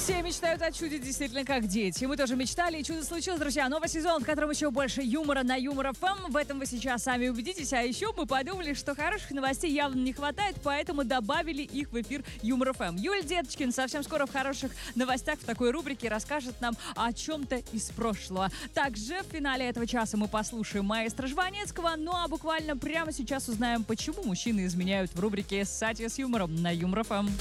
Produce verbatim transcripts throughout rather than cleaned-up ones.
Все мечтают о чуде, действительно, как дети. Мы тоже мечтали, и чудо случилось, друзья. Новый сезон, в котором еще больше юмора на Юмор эф эм. В этом вы сейчас сами убедитесь. А еще мы подумали, что хороших новостей явно не хватает, поэтому добавили их в эфир Юмор эф эм. Юль Деточкин совсем скоро в хороших новостях в такой рубрике расскажет нам о чем-то из прошлого. Также в финале этого часа мы послушаем маэстро Жванецкого. Ну а буквально прямо сейчас узнаем, почему мужчины изменяют в рубрике «Сатья с юмором» на Юмор эф эм.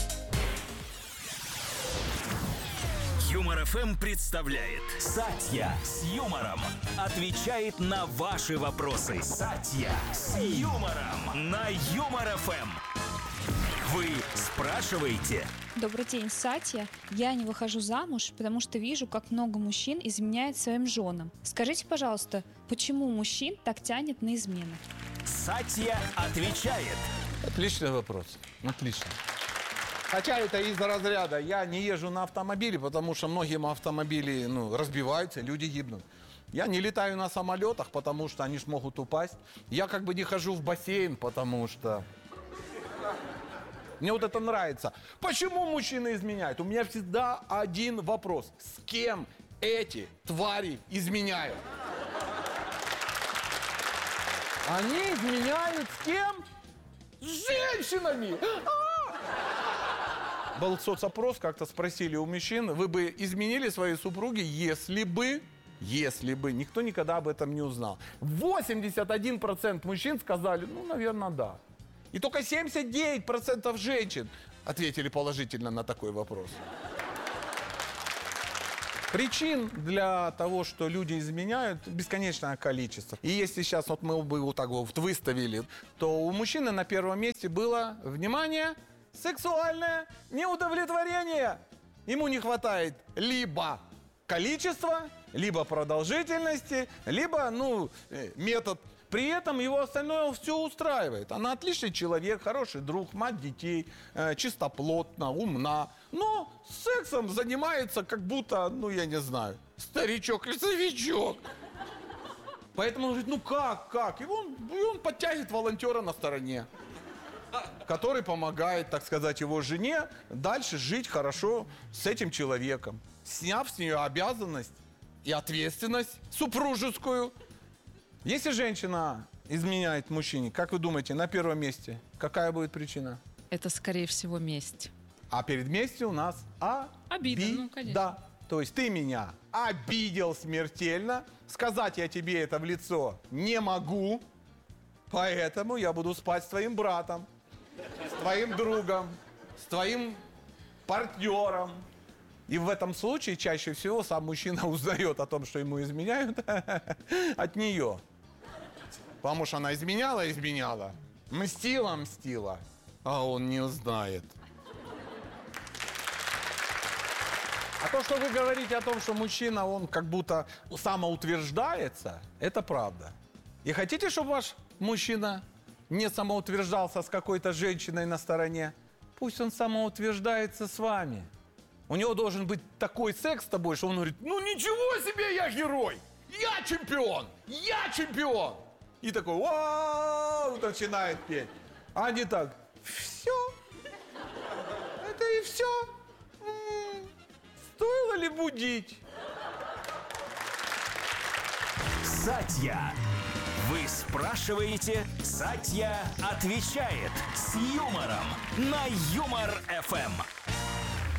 Юмор эф эм представляет Сатья с юмором. Отвечает на ваши вопросы. Сатья с юмором на Юмор эф эм. Вы спрашиваете? Добрый день, Сатья. Я не выхожу замуж, потому что вижу, как много мужчин изменяет своим женам. Скажите, пожалуйста, почему мужчин так тянет на измены? Сатья отвечает. Отличный вопрос. Отлично. Хотя это из-за разряда. Я не езжу на автомобиле, потому что многие автомобили ну, разбиваются, люди гибнут. Я не летаю на самолетах, потому что они ж могут упасть. Я как бы не хожу в бассейн, потому что... Мне вот это нравится. Почему мужчины изменяют? У меня всегда один вопрос. С кем эти твари изменяют? Они изменяют с кем? С женщинами! Был соцопрос, как-то спросили у мужчин, вы бы изменили своей супруге, если бы, если бы, никто никогда об этом не узнал. восемьдесят один процент мужчин сказали, ну, наверное, да. И только семьдесят девять процентов женщин ответили положительно на такой вопрос. Причин для того, что люди изменяют, бесконечное количество. И если сейчас вот мы бы вот так вот выставили, то у мужчины на первом месте было, внимание, сексуальное неудовлетворение. Ему не хватает либо количества, либо продолжительности, либо, ну, метод. При этом его остальное все устраивает. Она отличный человек, хороший друг, мать детей, э, чистоплотна, умна. Но сексом занимается как будто, ну, я не знаю, старичок или старичок. Поэтому он говорит, ну как, как? И он, и он подтягивает волонтера на стороне, который помогает, так сказать, его жене дальше жить хорошо с этим человеком, сняв с нее обязанность и ответственность супружескую. Если женщина изменяет мужчине, как вы думаете, на первом месте какая будет причина? Это, скорее всего, месть. А перед местью у нас а Обида, би- ну, конечно. Да. То есть ты меня обидел смертельно, сказать я тебе это в лицо не могу, поэтому я буду спать с твоим братом, с твоим другом, с твоим партнером. И в этом случае чаще всего сам мужчина узнает о том, что ему изменяют от нее. Потому что она изменяла, изменяла, мстила, мстила, а он не узнает. А то, что вы говорите о том, что мужчина, он как будто самоутверждается, это правда. И хотите, чтобы ваш мужчина не самоутверждался с какой-то женщиной на стороне? Пусть он самоутверждается с вами. У него должен быть такой секс с тобой, что он говорит, ну ничего себе, я герой, я чемпион, я чемпион. И такой, вау, начинает петь. А не так, все, это и все. М-м, стоило ли будить? Сатья. Вы спрашиваете, Сатья отвечает с юмором на Юмор эф эм.